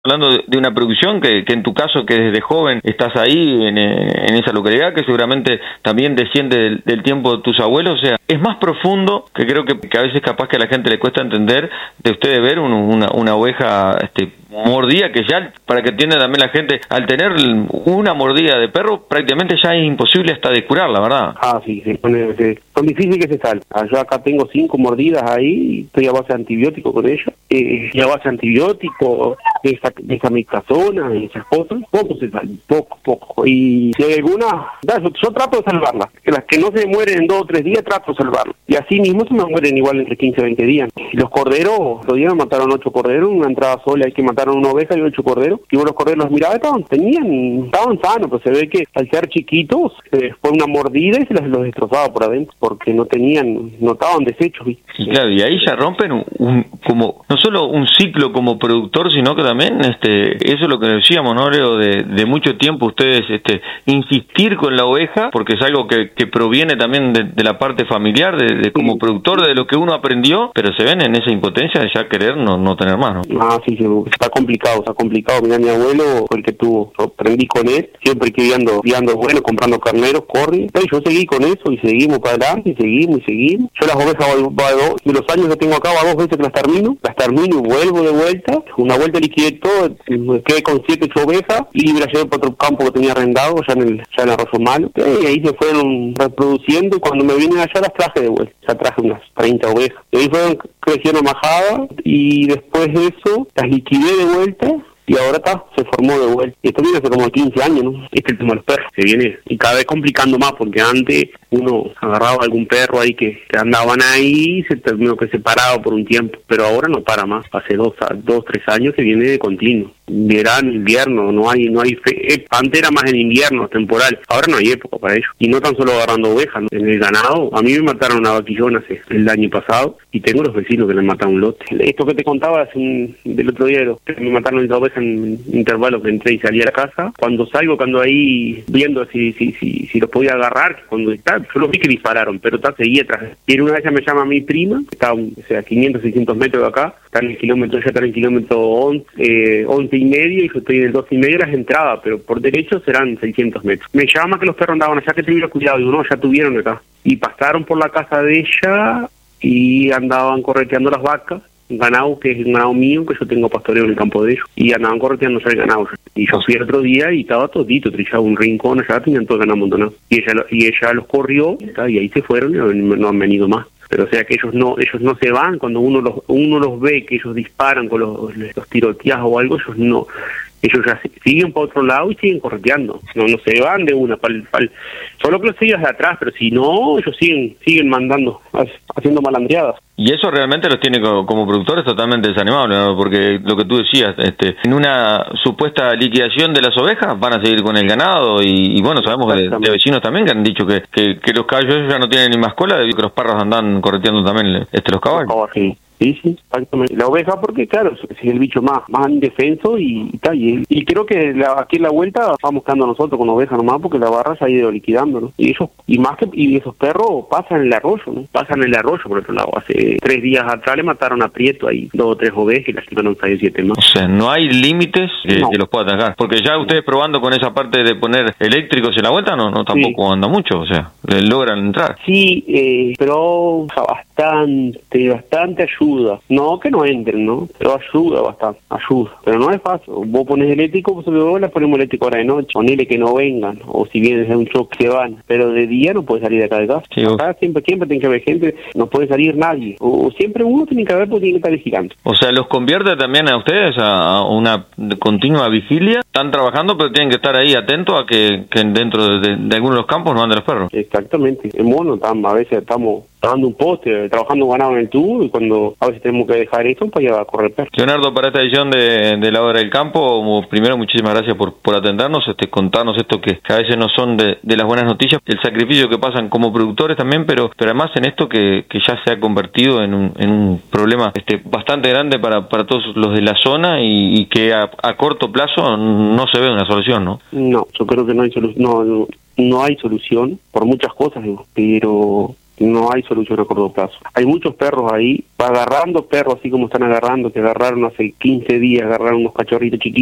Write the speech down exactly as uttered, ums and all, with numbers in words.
Hablando de una producción que, que en tu caso, que desde joven estás ahí en, en esa localidad, que seguramente también desciende del, del tiempo de tus abuelos, o sea, es más profundo, que creo que, que a veces capaz que a la gente le cuesta entender, de ustedes ver un, una, una oveja este, mordida, que ya, para que entienda también la gente, al tener una mordida de perro, prácticamente ya es imposible hasta de curarla, ¿verdad? Ah, sí, sí, son, sí, son difíciles que se salgan. Yo acá tengo cinco mordidas ahí, estoy a base de antibiótico con ellas, eh, y a base de antibiótico, esa, esa micazona, esas cosas, poco se salen, poco, poco. Y si hay alguna, yo, yo trato de salvarlas, que las que no se mueren en dos o tres días, trato de salvarlas. Y así mismo se me mueren igual entre quince y veinte días. Y los corderos, los días me mataron ocho corderos, una entrada sola, hay que mataron una oveja y ocho corderos. Y vos los corderos los mirabas, estaban, tenían, estaban sanos, pero se ve que al ser chiquitos, eh, fue una mordida y se los, los destrozaba por adentro, porque no tenían, no estaban deshechos. ¿Viste? Y claro, y ahí ya rompen un, un, como, no solo un ciclo como productor, sino que también, este, eso es lo que decíamos, ¿no, Leo? De, de mucho tiempo ustedes, este, insistir con la oveja, porque es algo que, que proviene también de, de la parte familiar, de, de como sí. productor, de lo que uno aprendió, pero se ven en esa impotencia de ya querer no, no tener más, ¿no? Ah, sí, sí, está complicado, está complicado. Mira, mi abuelo fue el que tuvo, yo aprendí con él, siempre criando, criando bueno, comprando carneros, corre. Entonces yo seguí con eso y seguimos para adelante, y seguimos y seguimos. Yo las ovejas, va, va, dos, de los años que tengo acá, va dos veces que las termino, las termino y vuelvo de vuelta. Una vuelta liquidé todo, me quedé con siete, ocho ovejas y me las llevé para otro campo que tenía arrendado, ya en el, ya en Arroyo Malo. Y ahí se fueron reproduciendo y cuando me vine allá las traje de vuelta. Ya traje unas treinta ovejas. Y ahí fueron creciendo majada y después de eso las liquidé de vuelta. Y ahora está, se formó de vuelta. Y esto viene hace como quince años, ¿no? Este es el tema de los perros. Se viene y cada vez complicando más, porque antes uno agarraba algún perro ahí que, que andaban ahí y se terminó que separado por un tiempo. Pero ahora no para más. Hace dos, dos tres años que viene de continuo. Verano, invierno, no hay, no hay fe. Antes era más en invierno, temporal. Ahora no hay época para ello. Y no tan solo agarrando ovejas, ¿no? En el ganado, a mí me mataron una vaquillona hace el año pasado y tengo los vecinos que le mataron un lote. Esto que te contaba hace un, del otro día, que me mataron dos veces en intervalos que entré y salí a la casa. Cuando salgo, cuando ahí viendo si si si, si los podía agarrar, cuando está, yo los vi que dispararon, pero está, seguía atrás. Y en una vez me llama mi prima, que está, o sea, quinientos, seiscientos metros de acá, está en el kilómetro, ya está en el kilómetro once, eh, once y medio, y yo estoy en el doce y medio, las entradas, pero por derecho serán seiscientos metros. Me llama que los perros andaban allá, que tuviera cuidado, y digo, no, ya tuvieron acá. Y pasaron por la casa de ella y andaban correteando las vacas, ganado que es un ganado mío, que yo tengo pastoreo en el campo de ellos, y andaban correteando ya el ganado. Y yo fui el otro día y estaba todito, trillaba un rincón allá, tenían todo el ganado amontonado. Y ella, y ella los corrió, y ahí se fueron y no han venido más. Pero o sea que ellos no ellos no se van, cuando uno los uno los ve que ellos disparan con los, los tiroteados o algo, ellos no, ellos ya siguen para otro lado y siguen correteando, no no se van de una, pal, pal. Solo que los sigas de atrás, pero si no, ellos siguen siguen mandando, haciendo malandreadas. Y eso realmente los tiene como, como productores totalmente desanimables, ¿no? Porque lo que tú decías, este, en una supuesta liquidación de las ovejas van a seguir con el ganado y, y bueno, sabemos de, de vecinos también que han dicho que, que, que los caballos ya no tienen ni más cola debido a que los perros andan correteando también este, los caballos. Sí. Sí, sí, exactamente. La oveja porque, claro, es el bicho más más indefenso y, y tal. Y, y creo que la, aquí en la vuelta vamos quedando nosotros con oveja nomás porque la barra se ha ido liquidando, ¿no? Y ellos, y más que y esos perros pasan el arroyo, ¿no? Pasan el arroyo por otro lado. Hace tres días atrás le mataron a Prieto ahí, dos o tres ovejas y las quitaron seis o siete más. O sea, no hay límites que, no. que los pueda atacar. Porque ya ustedes probando con esa parte de poner eléctricos en la vuelta, no no tampoco sí. anda mucho, o sea, le logran entrar. Sí, eh, pero bastante, bastante ayuda. No que no entren, ¿no? Pero ayuda bastante, ayuda. Pero no es fácil. Vos pones eléctrico, pues luego le ponemos eléctrico ahora de noche. Ponele que no vengan, o si vienes de un choque se van. Pero de día no puede salir de acá de casa. Sí, acá siempre, siempre tiene que haber gente, no puede salir nadie. O, o siempre uno tiene que haber porque tiene que estar vigilando. O sea, los convierte también a ustedes a, a una continua vigilia. Están trabajando, pero tienen que estar ahí atentos a que, que dentro de, de, de algunos de los campos no anden los perros. Exactamente. En mono, a veces estamos trabajando un poste, trabajando ganado en el tubo y cuando a veces tenemos que dejar esto para ir a correr perro. Leonardo, para esta edición de, de La Hora del Campo, primero muchísimas gracias por, por atendernos, este, contarnos esto que, que a veces no son de, de las buenas noticias, el sacrificio que pasan como productores también, pero, pero además en esto que, que ya se ha convertido en un, en un problema este, bastante grande para, para todos los de la zona y, y que a, a corto plazo no se ve una solución, ¿no? No, yo creo que no hay solución, no, no, no hay solución por muchas cosas, digo, pero no hay solución a corto plazo. Hay muchos perros ahí, va agarrando perros así como están agarrando, que agarraron hace quince días, agarraron unos cachorritos chiquitos.